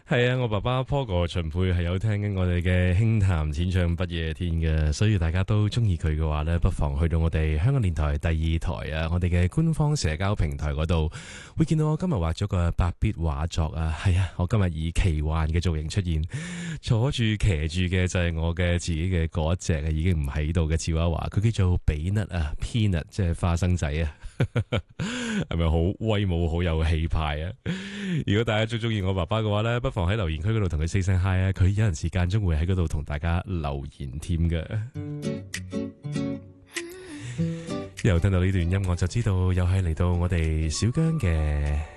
係啊，我爸爸 Pogo 秦沛係有聽緊我哋嘅輕談淺唱不夜天嘅，所以大家都中意佢嘅話呢，不妨去到我哋香港電台第二台啊，我哋嘅官方社交平台嗰度，會見到我今日畫咗個白筆畫作啊。係啊，我今日以奇幻嘅造型出現，坐住騎住嘅就係我嘅自己嘅嗰一隻啊，已經唔喺度嘅芝娃娃，佢叫做比勒啊 ，peanut 即係花生仔啊，係咪好威武、好有氣派啊？如果大家最中意我爸爸嘅話呢，不妨喺留言區嗰度同佢 say 聲 hi 啊！佢有陣時間中會喺嗰度同大家留言添嘅。又聽到呢段音樂就知道又係嚟到我哋小姜嘅